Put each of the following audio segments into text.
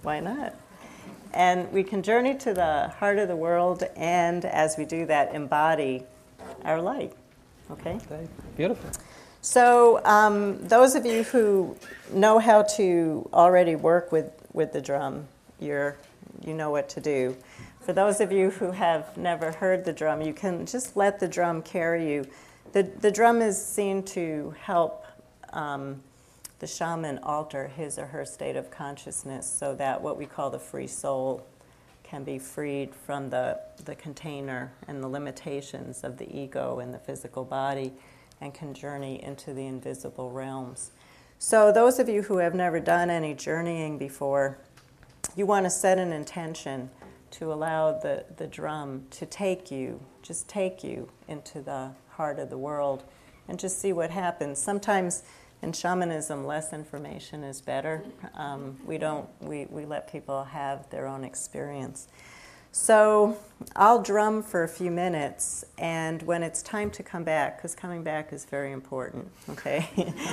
Why not? And we can journey to the heart of the world, and as we do that, embody our light. Okay? Beautiful. So those of you who know how to already work with the drum, you know what to do. For those of you who have never heard the drum, you can just let the drum carry you. The drum is seen to help the shaman alter his or her state of consciousness so that what we call the free soul can be freed from the container and the limitations of the ego and the physical body and can journey into the invisible realms. So those of you who have never done any journeying before, you want to set an intention to allow the drum to take you into the heart of the world and just see what happens. Sometimes in shamanism, less information is better. We let people have their own experience. So I'll drum for a few minutes, and when it's time to come back, because coming back is very important, okay?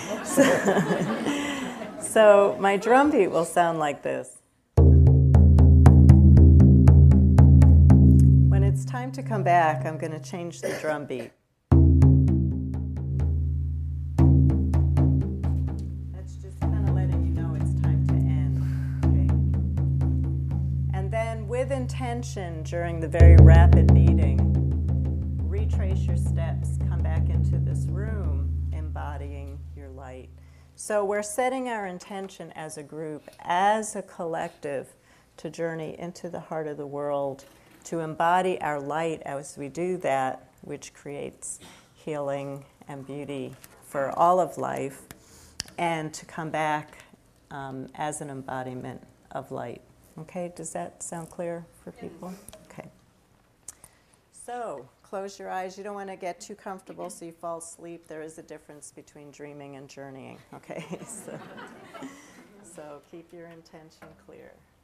So my drum beat will sound like this. When it's time to come back, I'm going to change the drum beat. That's just kind of letting you know it's time to end, okay? And then with intention during the very rapid beating, retrace your steps, come back into this room, embodying your light. So we're setting our intention as a group, as a collective, to journey into the heart of the world, to embody our light as we do that, which creates healing and beauty for all of life, and to come back as an embodiment of light. Okay, does that sound clear for people? Okay. So, close your eyes. You don't want to get too comfortable so you fall asleep. There is a difference between dreaming and journeying, okay? So keep your intention clear.